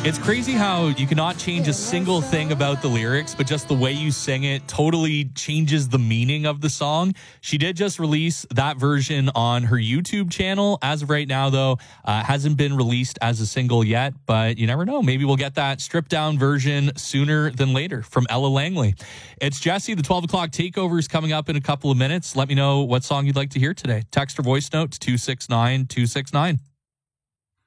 It's crazy how you cannot change a single thing about the lyrics, but just the way you sing it totally changes the meaning of the song. She did just release that version on her YouTube channel. As of right now, though, hasn't been released as a single yet, but you never know. Maybe we'll get that stripped down version sooner than later from Ella Langley. It's Jesse. The 12 o'clock takeover is coming up in a couple of minutes. Let me know what song you'd like to hear today. Text or voice note to 269-269.